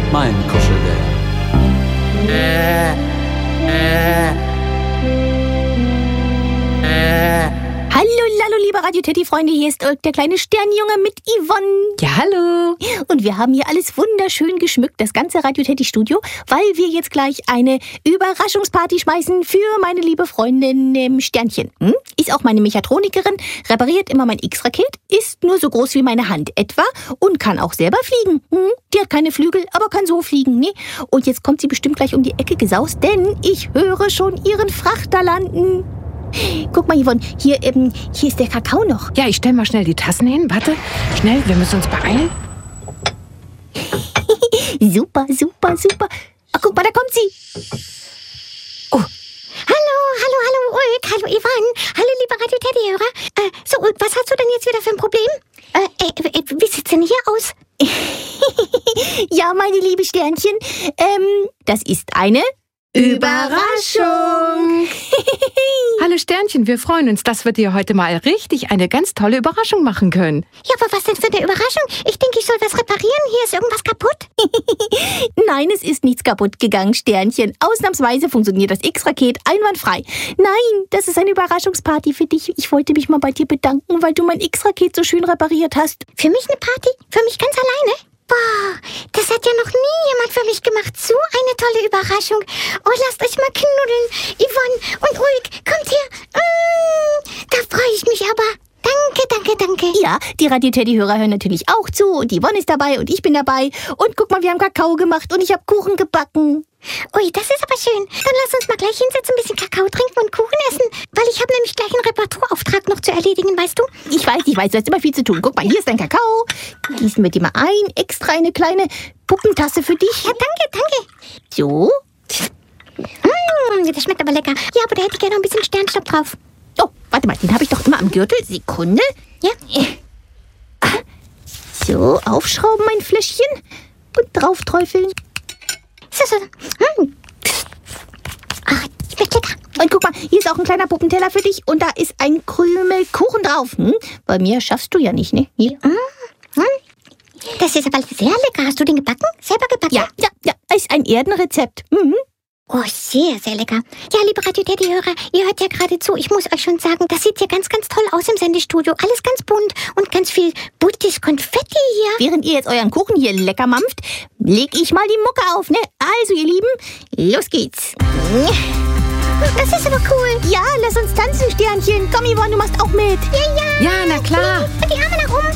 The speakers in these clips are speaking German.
mein Kuschelbär. Hallo, liebe Radio Teddy-Freunde, hier ist Ulk, der kleine Sternjunge mit Yvonne. Ja, hallo. Und wir haben hier alles wunderschön geschmückt, das ganze Radio Teddy-Studio, weil wir jetzt gleich eine Überraschungsparty schmeißen für meine liebe Freundin Sternchen. Ist auch meine Mechatronikerin, repariert immer mein X-Raket, ist nur so groß wie meine Hand etwa und kann auch selber fliegen. Die hat keine Flügel, aber kann so fliegen, ne? Und jetzt kommt sie bestimmt gleich um die Ecke gesaust, denn ich höre schon ihren Frachter landen. Guck mal, Yvonne, hier ist der Kakao noch. Ja, ich stell mal schnell die Tassen hin. Warte, schnell, wir müssen uns beeilen. Super. Ach, guck mal, da kommt sie. Oh. Hallo, Ulk. Hallo, Yvonne. Hallo, liebe Radio Teddy-Hörer. So, Ulk, was hast du denn jetzt wieder für ein Problem? Wie sieht's denn hier aus? Ja, meine liebe Sternchen, das ist eine Überraschung. Hallo Sternchen, wir freuen uns, dass wir dir heute mal richtig eine ganz tolle Überraschung machen können. Ja, aber was denn für eine Überraschung? Ich denke, ich soll was reparieren. Hier ist irgendwas kaputt. Nein, es ist nichts kaputt gegangen, Sternchen. Ausnahmsweise funktioniert das X-Raket einwandfrei. Nein, das ist eine Überraschungsparty für dich. Ich wollte mich mal bei dir bedanken, weil du mein X-Raket so schön repariert hast. Für mich eine Party? Für mich ganz alleine? Boah, das hat ja noch nie jemand für mich gemacht. So eine tolle Überraschung. Oh, lasst euch mal knuddeln. Yvonne und Ulk, kommt her. Da freue ich mich aber. Danke. Ja, die Radio Teddy-Hörer hören natürlich auch zu und Yvonne ist dabei und ich bin dabei. Und guck mal, wir haben Kakao gemacht und ich habe Kuchen gebacken. Ui, das ist aber schön. Dann lass uns mal gleich hinsetzen, ein bisschen Kakao trinken und Kuchen essen. Weil ich habe nämlich gleich einen Reparaturauftrag noch zu erledigen, weißt du? Ich weiß, du hast immer viel zu tun. Guck mal, hier ist dein Kakao. Gießen wir dir mal ein. Extra eine kleine Puppentasse für dich. Ja, danke. So. Das schmeckt aber lecker. Ja, aber da hätte ich gerne noch ein bisschen Sternstaub drauf. Oh, warte mal, den habe ich doch immer am Gürtel. Sekunde. Ja. So, aufschrauben mein Fläschchen und drauf träufeln. So. Schmeckt lecker. Und guck mal, hier ist auch ein kleiner Puppenteller für dich und da ist ein Krümel Kuchen drauf. Bei mir schaffst du ja nicht, ne? Hier. Das ist aber sehr lecker. Hast du den gebacken? Selber gebacken? Ja, ist ein Erdenrezept. Oh, sehr, sehr lecker. Ja, liebe Radio Teddy-Hörer, ihr hört ja gerade zu. Ich muss euch schon sagen, das sieht hier ganz, ganz toll aus im Sendestudio. Alles ganz bunt und ganz viel buntes Konfetti hier. Während ihr jetzt euren Kuchen hier lecker mampft, leg ich mal die Mucke auf, ne? Also, ihr Lieben, los geht's. Das ist aber cool. Ja, lass uns tanzen, Sternchen. Komm, Yvonne, du machst auch mit. Ja, na klar. Und die Arme nach oben.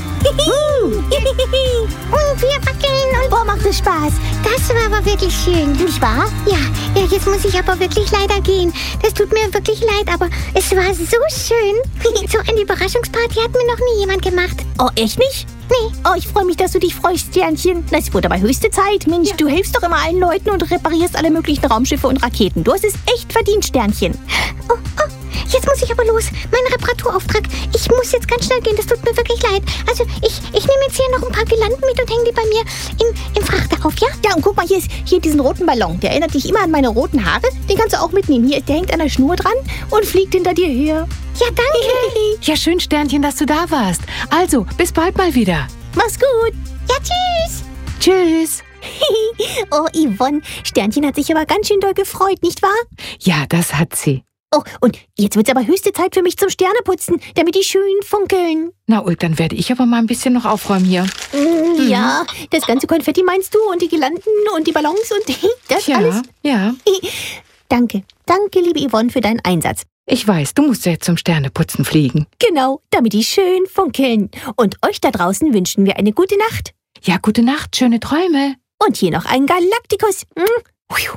Und wir wackeln. Und boah, macht es Spaß. Das war aber wirklich schön. Nicht wahr? Ja, jetzt muss ich aber wirklich leider gehen. Das tut mir wirklich leid, aber es war so schön. So eine Überraschungsparty hat mir noch nie jemand gemacht. Oh, echt nicht? Nee. Oh, ich freue mich, dass du dich freust, Sternchen. Es wurde aber höchste Zeit. Mensch, Du hilfst doch immer allen Leuten und reparierst alle möglichen Raumschiffe und Raketen. Du hast es echt verdient, Sternchen. Oh, jetzt muss ich aber los. Mein Reparaturauftrag. Ich muss jetzt ganz schnell gehen. Das tut mir wirklich leid. Also, ich nehme jetzt hier noch ein paar Girlanden mit und hänge die bei mir im Frachter auf, ja? Ja, und guck mal, hier diesen roten Ballon. Der erinnert dich immer an meine roten Haare. Den kannst du auch mitnehmen. Hier, der hängt an der Schnur dran und fliegt hinter dir her. Ja, danke. Ja, schön, Sternchen, dass du da warst. Also, bis bald mal wieder. Mach's gut. Ja, tschüss. Tschüss. Oh, Yvonne, Sternchen hat sich aber ganz schön doll gefreut, nicht wahr? Ja, das hat sie. Oh, und jetzt wird's aber höchste Zeit für mich zum Sterneputzen, damit die schön funkeln. Na, Ulk, dann werde ich aber mal ein bisschen noch aufräumen hier. Ja, das ganze Konfetti meinst du und die Girlanden und die Ballons und das alles? Ja. Danke, liebe Yvonne, für deinen Einsatz. Ich weiß, du musst jetzt zum Sterneputzen fliegen. Genau, damit die schön funkeln. Und euch da draußen wünschen wir eine gute Nacht. Ja, gute Nacht, schöne Träume. Und hier noch ein Galaktikus.